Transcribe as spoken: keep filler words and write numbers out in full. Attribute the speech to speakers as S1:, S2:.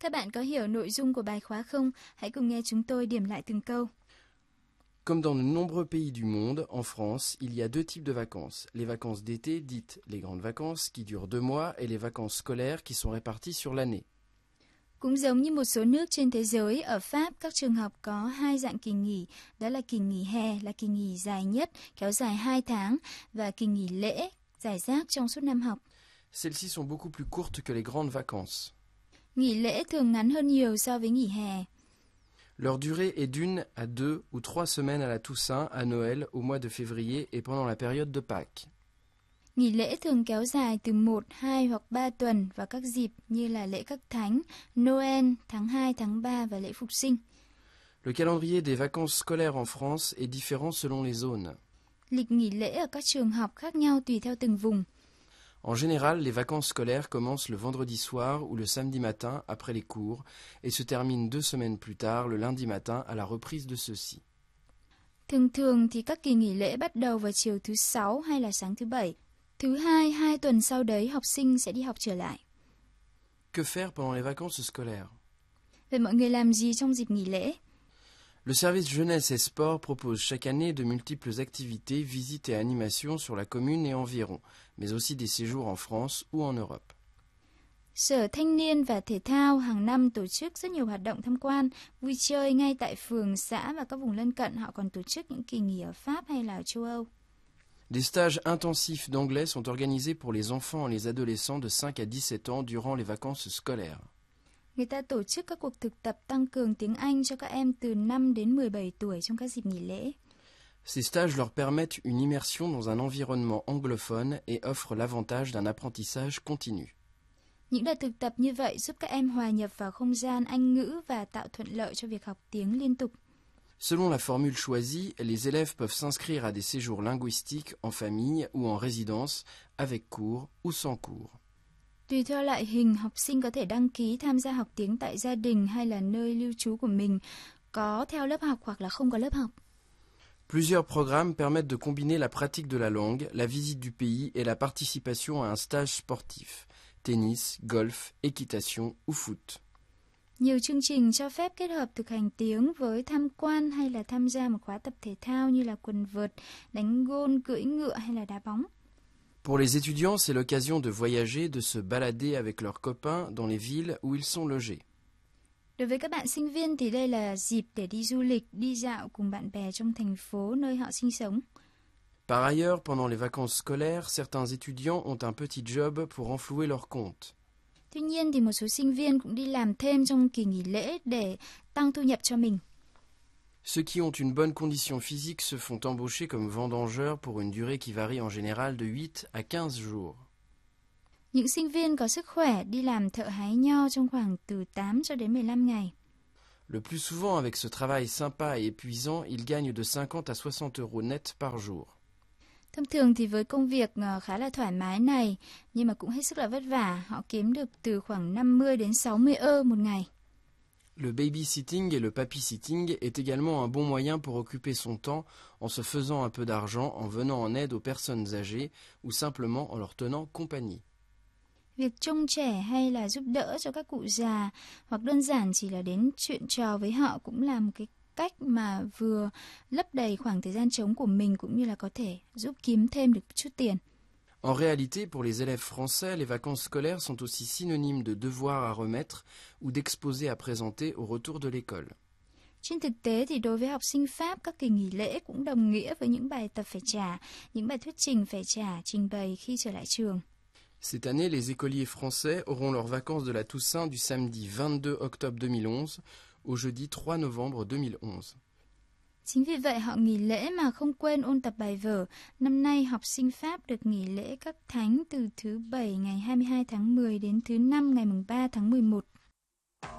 S1: Các bạn có hiểu nội dung của bài khóa không? Hãy cùng nghe chúng tôi điểm lại từng câu.
S2: Comme dans de nombreux pays du monde, en France, il y a deux types de vacances. Les vacances d'été, dites les grandes vacances, qui durent deux mois, et les vacances scolaires qui sont réparties sur l'année.
S1: Cũng giống như một số nước trên thế giới, ở Pháp, các trường học có hai dạng kỳ nghỉ, đó là kỳ nghỉ hè là kỳ nghỉ dài nhất, kéo dài hai tháng, và kỳ nghỉ lễ, rải rác trong suốt năm học.
S2: Celles-ci sont beaucoup plus courtes que les grandes vacances.
S1: Nghỉ lễ thường ngắn hơn nhiều so với nghỉ hè.
S2: Leur durée est d'une à deux ou trois semaines à la Toussaint, à Noël, au mois de février et pendant la période de Pâques.
S1: Nghỉ lễ thường kéo dài từ một, hai hoặc ba tuần vào các dịp như là lễ Các Thánh, Noël, tháng hai, tháng ba và lễ Phục sinh.
S2: Le calendrier des vacances scolaires en France est différent selon les zones.
S1: Lịch nghỉ lễ ở các trường học khác nhau tùy theo từng vùng.
S2: En général, les vacances scolaires commencent le vendredi soir ou le samedi matin après les cours et se terminent deux semaines plus tard, le lundi matin, à la reprise de ceux-ci.
S1: Thường thường thì các kỳ nghỉ lễ bắt đầu vào chiều thứ sáu hay là sáng thứ bảy. Thứ hai, hai tuần sau đấy học sinh sẽ đi học trở lại.
S2: Que faire pendant les vacances scolaires?
S1: Vậy mọi người làm gì trong dịp nghỉ lễ?
S2: Le service jeunesse et sport propose chaque année de multiples activités, visites et animations sur la commune et environ, mais aussi des séjours en France ou en Europe.
S1: Sở Thanh niên và Thể thao hàng năm tổ chức rất nhiều hoạt động tham quan, vui chơi ngay tại phường, xã và các vùng lân cận. Họ còn tổ chức những kỳ nghỉ ở Pháp hay là ở châu Âu.
S2: Des stages intensifs d'anglais sont organisés pour les enfants et les adolescents de cinq à dix-sept ans durant les vacances scolaires.
S1: Người ta tổ chức các cuộc thực tập tăng cường tiếng Anh cho các em từ năm đến mười bảy tuổi trong các dịp nghỉ lễ.
S2: Ces stages leur permettent une immersion dans un environnement anglophone et offrent l'avantage d'un apprentissage continu.
S1: Những đợt thực tập như vậy giúp các em hòa nhập vào không gian Anh ngữ và tạo thuận lợi cho việc học tiếng liên tục.
S2: Selon la formule choisie, les élèves peuvent s'inscrire à des séjours linguistiques en famille ou en résidence, avec cours ou sans cours.
S1: Tùy theo loại hình, học sinh có thể đăng ký tham gia học tiếng tại gia đình hay là nơi lưu trú của mình, có theo lớp học hoặc là không có lớp học.
S2: Plusieurs programmes permettent de combiner la pratique de la langue, la visite du pays et la participation à un stage sportif, tennis, golf, équitation ou foot.
S1: Nhiều chương trình cho phép kết hợp thực hành tiếng với tham quan hay là tham gia một khóa tập thể thao như là quần vợt, đánh gôn, cưỡi ngựa hay là đá bóng.
S2: Pour les étudiants, c'est l'occasion de voyager, de se balader avec leurs copains dans les villes où ils sont logés.
S1: Đối với các bạn sinh viên thì đây là dịp để đi du lịch, đi dạo cùng bạn bè trong thành phố nơi họ sinh sống.
S2: Par ailleurs, pendant les vacances scolaires, certains étudiants ont un petit job pour renflouer leur compte.
S1: Tuy nhiên thì một số sinh viên cũng đi làm thêm trong kỳ nghỉ lễ để tăng thu nhập cho mình.
S2: Ceux qui ont une bonne condition physique se font embaucher comme vendangeurs pour une durée qui varie en général de huit à quinze jours.
S1: Những sinh viên có sức khỏe đi làm thợ hái nho trong khoảng từ tám cho đến mười lăm ngày.
S2: Le plus souvent, avec ce travail sympa et épuisant, ils gagnent de cinquante à soixante euros net par jour.
S1: Thông thường thì với công việc khá là thoải mái này, nhưng mà cũng hết sức là vất vả, họ kiếm được từ khoảng năm mươi đến sáu mươi ơ một ngày.
S2: Le babysitting et le papysitting est également un bon moyen pour occuper son temps en se faisant un peu d'argent, en venant en aide aux personnes âgées ou simplement en leur tenant compagnie.
S1: Việc trông trẻ hay là giúp đỡ cho các cụ già hoặc đơn giản chỉ là đến chuyện trò với họ cũng là một cái cách mà vừa lấp đầy khoảng thời gian trống của mình cũng như là có thể giúp kiếm thêm được chút tiền.
S2: En réalité, pour les élèves français, les vacances scolaires sont aussi synonymes de devoirs à remettre ou d'exposés à présenter au retour de l'école.
S1: Trên thực tế thì đối với học sinh Pháp, các kỳ nghỉ lễ cũng đồng nghĩa với những bài tập phải trả, những bài thuyết trình phải trả, trình bày khi trở lại trường.
S2: Cette année, les écoliers français auront leurs vacances de la Toussaint du samedi vingt-deux octobre deux mille onze au jeudi trois novembre deux mille onze.
S1: Chính vì vậy họ nghỉ lễ mà không quên ôn tập bài vở. Năm nay học sinh Pháp được nghỉ lễ Các Thánh từ thứ Bảy ngày hai mươi hai tháng mười đến thứ Năm ngày ba tháng mười một.